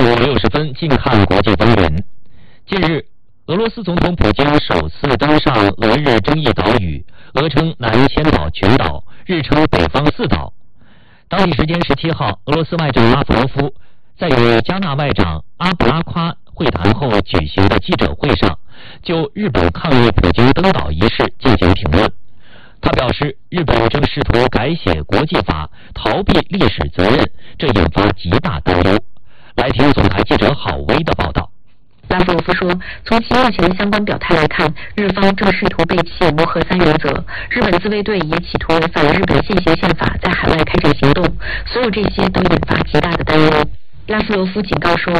5:60近看国际风云。近日，俄罗斯总统普京首次登上俄日争议岛屿，俄称南千岛群岛，日称北方四岛。当地时间17号，俄罗斯外长拉夫罗夫在与加纳外长阿布拉夸会谈后举行的记者会上，就日本抗议普京登岛一事进行评论。他表示，日本正试图改写国际法，逃避历史责任，这引发极大担忧。来听总台记者郝薇的报道。 拉夫罗夫说，从其目前的相关表态来看，日方正试图背弃无核三原则，日本自卫队也企图违反日本现行宪法，在海外开展行动，所有这些都引发极大的担忧。拉夫罗夫警告说，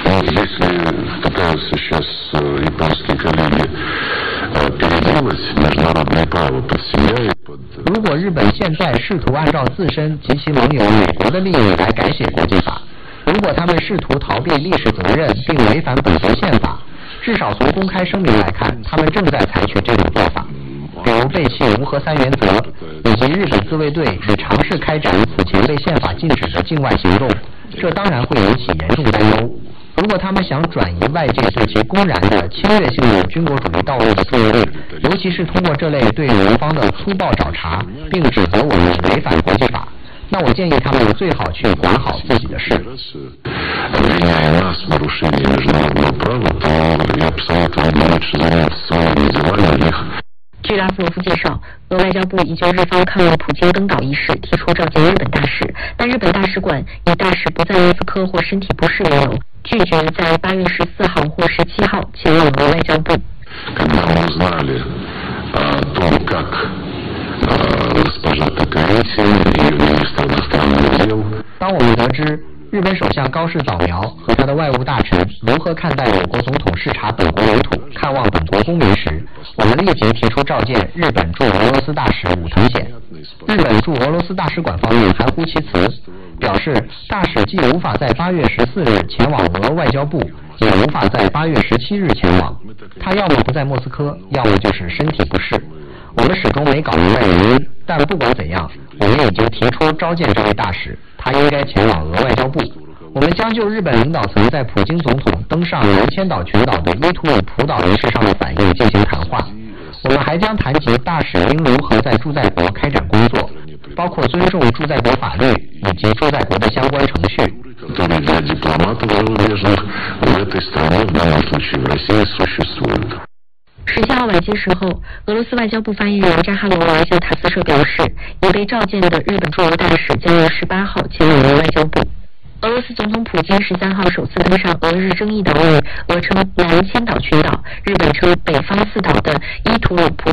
如果日本现在试图按照自身及其盟友美国的利益来改写国际法，如果他们试图逃避历史责任并违反本国宪法，至少从公开声明来看，他们正在采取这种做法，比如背弃无核三原则，以及日本自卫队已尝试开展此前被宪法禁止的境外行动，这当然会引起严重担忧。如果他们想转移外界对其公然的侵略性的军国主义道路的注意力，尤其是通过这类对俄方的粗暴找茬，并指责我们违反国际法，那我建议他们最好去管好自己的事。 据拉夫罗夫介绍，俄外交部已就日方抗议普京登岛一事提出召见日本大使，但日本大使馆以大使不在莫斯科或身体不适为由，拒绝在8月14号或17号前往俄外交部。 当我们得知日本首相高市早苗和他的外务大臣如何看待我国总统视察本国领土、看望本国公民时，我们立即提出召见日本驻俄罗斯大使武藤显。日本驻俄罗斯大使馆方面含糊其辞，表示大使既无法在8月14日前往俄外交部，也无法在8月17日前往。他要么不在莫斯科，要么就是身体不适。我们始终没搞明白原因，但不管怎样，我们已经提出召见这位大使，他应该前往俄外交部。我们将就日本领导层在普京总统登上南千岛群岛的伊图里普岛一事上的反应进行谈话。我们还将谈及大使应如何在驻在国开展工作，包括尊重驻在国法律以及驻在国的相关程序。 17号晚些时候，俄罗斯外交部发言人扎哈罗娃向塔斯社表示，已被召见的日本驻俄大使将于18号前往俄外交部。俄罗斯总统普京13号首次登上俄日争议岛屿，俄称南千岛群岛，日本称北方四岛的伊图里普